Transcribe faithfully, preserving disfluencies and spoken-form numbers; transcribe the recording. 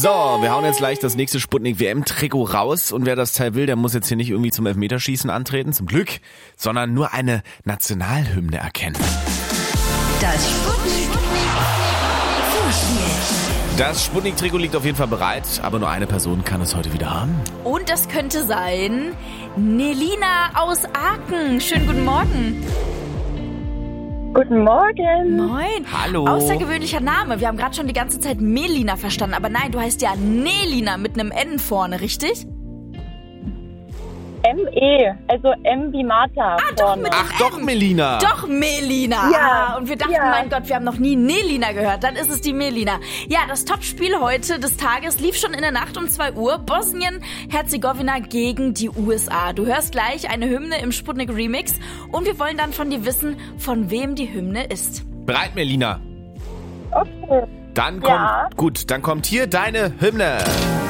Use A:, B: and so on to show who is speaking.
A: So, wir hauen jetzt gleich das nächste Sputnik-W M-Trikot raus. Und wer das Teil will, der muss jetzt hier nicht irgendwie zum Elfmeterschießen antreten, zum Glück, sondern nur eine Nationalhymne erkennen.
B: Das Sputnik Vorspiel.
A: Das Sputnik-Trikot liegt auf jeden Fall bereit, aber nur eine Person kann es heute wieder haben.
C: Und das könnte sein Nelina aus Aachen. Schönen guten Morgen.
D: Guten Morgen.
C: Moin.
A: Hallo.
C: Außergewöhnlicher Name. Wir haben gerade schon die ganze Zeit Melina verstanden, aber nein, du heißt ja Nelina mit einem N vorne, richtig?
D: M E, also M wie Martha.
C: Ah, doch
D: vorne.
C: mit dem
A: Ach doch,
C: N.
A: Melina.
C: Doch, Melina.
D: Ja,
C: Ah, und wir dachten,
D: ja.
C: mein Gott, wir haben noch nie Nelina gehört. Dann ist es die Melina. Ja, das Topspiel heute des Tages lief schon in der Nacht um zwei Uhr. Bosnien-Herzegowina gegen die U S A. Du hörst gleich eine Hymne im Sputnik-Remix. Und wir wollen dann von dir wissen, von wem die Hymne ist.
A: Bereit, Melina?
D: Okay.
A: Dann kommt,
D: Ja.
A: gut, dann kommt hier deine Hymne.